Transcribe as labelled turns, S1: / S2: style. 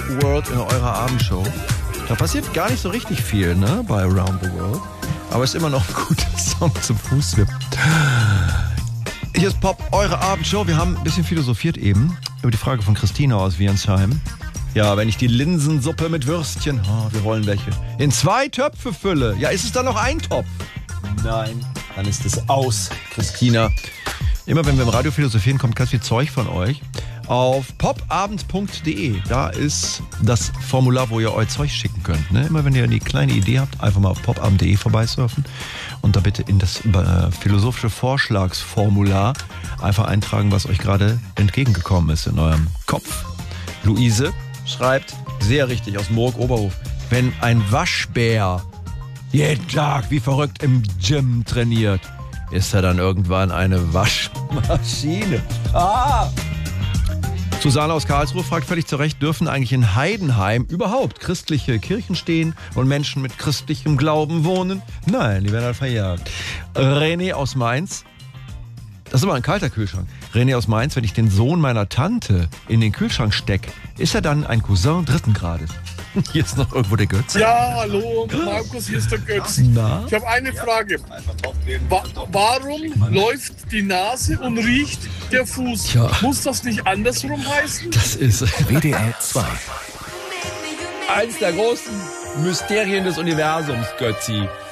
S1: the World in eurer Abendshow. Da passiert gar nicht so richtig viel, ne, bei Around the World. Aber es ist immer noch ein guter Song zum Fußwippen. Hier ist Pop, eure Abendshow. Wir haben ein bisschen philosophiert eben über die Frage von Christina aus Wiernsheim. Ja, wenn ich die Linsensuppe mit Würstchen, wir wollen welche, in 2 Töpfe fülle, ja, ist es dann noch ein Topf? Nein, dann ist es aus, Christina. Immer wenn wir im Radio philosophieren, kommt ganz viel Zeug von euch. Auf popabend.de, da ist das Formular, wo ihr euer Zeug schicken könnt. Ne? Immer wenn ihr eine kleine Idee habt, einfach mal auf popabend.de vorbeisurfen und da bitte in das philosophische Vorschlagsformular einfach eintragen, was euch gerade entgegengekommen ist in eurem Kopf. Luise schreibt, sehr richtig, aus Murg-Oberhof, wenn ein Waschbär jeden Tag wie verrückt im Gym trainiert, ist er dann irgendwann eine Waschmaschine. Susanne aus Karlsruhe fragt völlig zu Recht, dürfen eigentlich in Heidenheim überhaupt christliche Kirchen stehen und Menschen mit christlichem Glauben wohnen? Nein, die werden halt verjagt. René aus Mainz, das ist aber ein kalter Kühlschrank. René aus Mainz, wenn ich den Sohn meiner Tante in den Kühlschrank stecke, ist er dann ein Cousin 3. Grades? Hier ist noch irgendwo der Götz.
S2: Ja, hallo, Markus, hier ist der Götz.
S1: Na?
S2: Ich habe eine Frage. Warum läuft die Nase und riecht der Fuß?
S1: Tja.
S2: Muss das nicht andersrum heißen?
S1: Das ist
S3: WDR 2.
S1: eins der großen Mysterien des Universums, Götzi.